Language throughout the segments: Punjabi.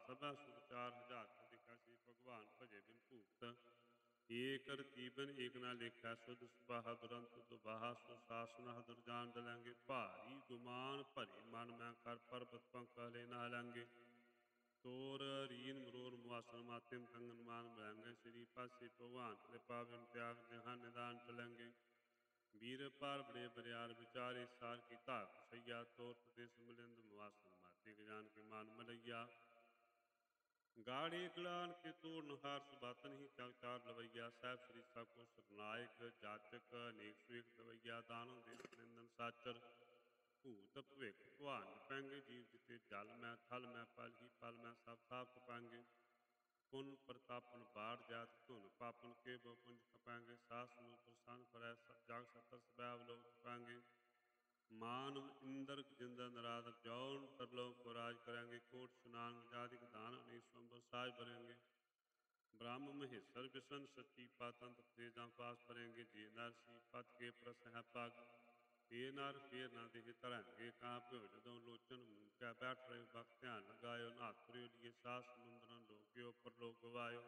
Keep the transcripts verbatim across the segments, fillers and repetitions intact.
ਸਭੈ ਸੁਖ ਚਾਰ ਹਜ਼ਾਰ ਕਾ ਦੇਖਾ ਸੀ ਭਗਵਾਨ ਭਜੇ ਬਿਨ ਭੂਤ ਏਕ ਰਤੀਬਨ ਏਕ ਨਾ ਲੇਖਾ ਸੁਧ ਸੁਭਾਹ ਦੁਰੰਤ ਦੁਬਾਹਾ ਸੋ ਸਾਸਨ ਹਦਰ ਜਾਨ ਦਲੰਗੇ ਭਾਰੀ ਗੁਮਾਨ ਭਰੇ ਮਨ ਮੈਂ ਕਰ ਪਰਬਤ ਪੰਕਾ ਲੈ ਨਾ ਲੰਗੇ ਤੋਰ ਰੀਨ ਮਰੋਰ ਮੁਆਸਨ ਮਾਤਿਮ ਕੰਗਨ ਮਾਨ ਬਲੰਗੇ ਸ੍ਰੀ ਪਾਸੇ ਭਗਵਾਨ ਕਿਰਪਾ ਬਿਨ ਤਿਆਗ ਜਹਾਂ ਨਿਦਾਨ ਚਲੰਗੇ ਵੀਰ ਪਾਰ ਬੜੇ ਬਰਿਆਰ ਵਿਚਾਰੇ ਸਾਰ ਕੀ ਧਾਕ ਸਈਆ ਤੋਰਤ ਤਿਸ ਮਿਲਿੰਦ ਮੁਆਸਨ ਮਾਤੇ ਗਜਾਨ ਕੇ ਮਾਨ ਮਲਈਆ ਗਾੜੀ ਗਲਾਨ ਕੇ ਤੋਰਨ ਹਾਰ ਸੁਬਾਤਨ ਹੀ ਚਲ ਚਾਰ ਲਵਈਆ ਸਾਹਿਬ ਸ੍ਰੀ ਸਭ ਕੋ ਸਰਨਾਇਕ ਜਾਚਕ ਅਨੇਕ ਸੁਏਕ ਦਵਈਆ ਦਾਨੋ ਦੇ ਨਿੰਦਨ ਸਾਚਰ ਭੂਤ ਭਵਿਖ ਭਵਾਨ ਪੈਂਗੇ ਜੀਵ ਜਿਤੇ ਜਲ ਮੈਂ ਥਲ ਮੈਂ ਪਲ ਹੀ ਪਲ ਮੈਂ ਸਭ ਥਾਪ ਕਪਾਂਗੇ ਪੁਨ ਪ੍ਰਤਾਪਨ ਬਾੜ ਜਾਤ ਧੁਨ ਪਾਪਨ ਕੇ ਬੋ ਪੁੰਜ ਖਪਾਂਗੇ ਸਾਸ ਨੂੰ ਪ੍ਰਸੰਨ ਕਰੈ ਜਗ ਸਤਰ ਸਬੈਵ ਲੋਕ ਖਪਾਂਗੇ ਮਾਨਵ ਇੰਦਰ ਜਿੰਦਰ ਨਰਾਦਰ ਜੌਨ ਤਰਲੋਕ ਕੋ ਰਾਜ ਕਰਾਂਗੇ ਕੋਟ ਸੁਨਾਨ ਜਾਦਿਕ ਦਾਨ ਅਨੇਕ ਸੰਬਰ ਸਾਜ ਭरेंगे ब्रह्म महेश्वर विष्णु सच्ची पातंत तेजा पास परेंगे जे नर सी पत के प्रस है पग ते नर फेर ना देह तरंगे का प्यो जदों लोचन मूका बैठ रहे भक्त ध्यान लगायो नाथ प्रियो लिए सास समुद्रन लोक्यो पर लोक गवायो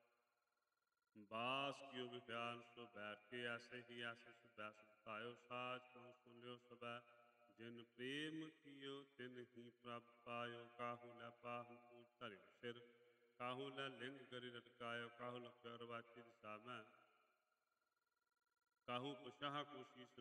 बास कियो विज्ञान सो बैठ के ऐसे ही ऐसे सुबह सुतायो साज को सुन लियो सब जिन प्रेम कियो तिन ही प्रभ पायो काहू लै पाहु पूज धरियो सिर काहू लै लिंग गरि लटकायो काहू लख्यो अरवाची दिशा में काहू कुशाह को शीस